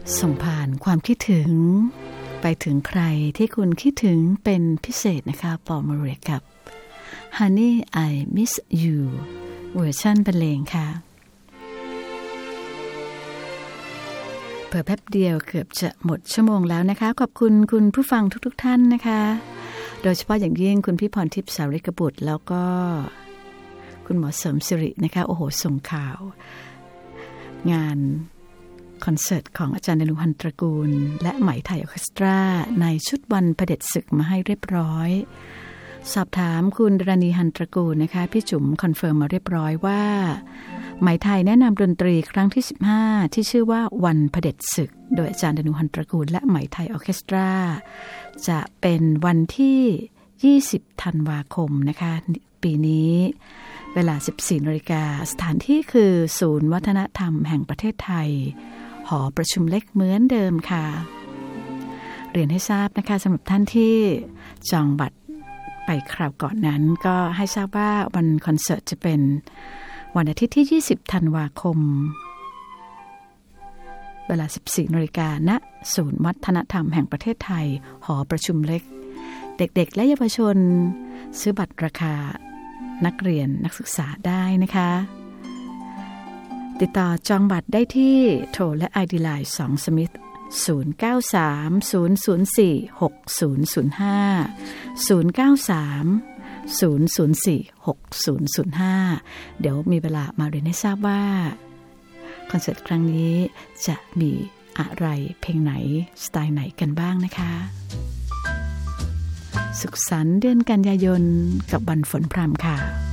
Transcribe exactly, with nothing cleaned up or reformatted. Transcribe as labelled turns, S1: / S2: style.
S1: ส่งผ่านความคิดถึงไปถึงใครที่คุณคิดถึงเป็นพิเศษนะคะปอมเรกับ Honey I Miss You เวอร์ชันบรรเลงค่ะเพิ่มแป๊บเดียวเกือบจะหมดชั่วโมงแล้วนะคะขอบคุณคุณผู้ฟังทุกๆท่านนะคะโดยเฉพาะอย่างยิ่งคุณพี่พรทิพย์สาริกบุตรแล้วก็คุณหมอเสริมสิรินะคะโอ้โหส่งข่าวงานคอนเสิร์ตของอาจารย์ดนุพันธ์ตระกูลและไหมไทยออร์เคสตราในชุดวันเผด็จศึกมาให้เรียบร้อยสอบถามคุณดรณีหันตระกูลนะคะพี่จุ๋มคอนเฟิร์มมาเรียบร้อยว่าไหมไทยแนะนำดนตรีครั้งที่สิบห้าที่ชื่อว่าวันเผด็จศึกโดยอาจารย์ดนุพันธ์ตระกูลและไหมไทยออร์เคสตราจะเป็นวันที่ยี่สิบธันวาคมนะคะปีนี้เวลา สิบสี่นาฬิกา สถานที่คือศูนย์วัฒนธรรมแห่งประเทศไทยหอประชุมเล็กเหมือนเดิมค่ะเรียนให้ทราบนะคะสำหรับท่านที่จองบัตรไปคราวก่อนนั้นก็ให้ทราบว่าวันคอนเสิร์ตจะเป็นวันอาทิตย์ที่ยี่สิบธันวาคมเวลา สิบสี่นาฬิกา ณ ศูนย์วัฒนธรรมแห่งประเทศไทยหอประชุมเล็กเด็กๆและเยาวชนซื้อบัตรราคานักเรียนนักศึกษาได้นะคะติดต่อจองบัตรได้ที่โทรและ ไอ ดี ไลน์ สอง สมิธ ศูนย์ เก้า สาม ศูนย์ ศูนย์ สี่ หก ศูนย์ ศูนย์ ห้า ศูนย์ เก้า สาม ศูนย์ ศูนย์ สี่ หก ศูนย์ ศูนย์ ห้า เดี๋ยวมีเวลามาเรียนให้ทราบว่าคอนเสิร์ตครั้งนี้จะมีอะไรเพลงไหนสไตล์ไหนกันบ้างนะคะสุขสันต์เดือนกันยายนกับวันฝนพรำค่ะ